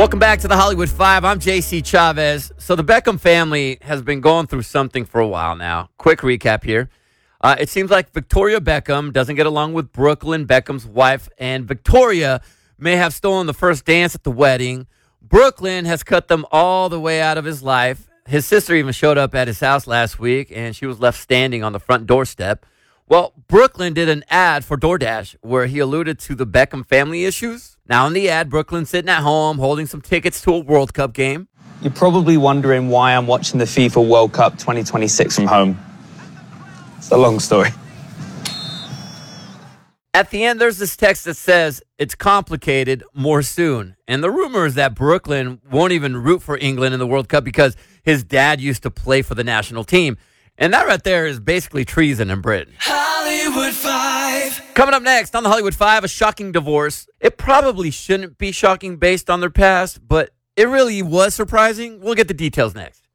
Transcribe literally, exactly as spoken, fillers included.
Welcome back to the Hollywood Five. I'm J C Chavez. So the Beckham family has been going through something for a while now. Quick recap here. Uh, it seems like Victoria Beckham doesn't get along with Brooklyn, Beckham's wife, and Victoria may have stolen the first dance at the wedding. Brooklyn has cut them all the way out of his life. His sister even showed up at his house last week, and she was left standing on the front doorstep. Well, Brooklyn did an ad for DoorDash where he alluded to the Beckham family issues. Now, in the ad, Brooklyn's sitting at home holding some tickets to a World Cup game. You're probably wondering why I'm watching the FIFA World Cup twenty twenty-six from home. It's a long story. At the end, there's this text that says, "It's complicated, more soon." And the rumor is that Brooklyn won't even root for England in the World Cup because his dad used to play for the national team. And that right there is basically treason in Britain. Hollywood Five. Coming up next on the Hollywood Five, a shocking divorce. It probably shouldn't be shocking based on their past, but it really was surprising. We'll get the details next.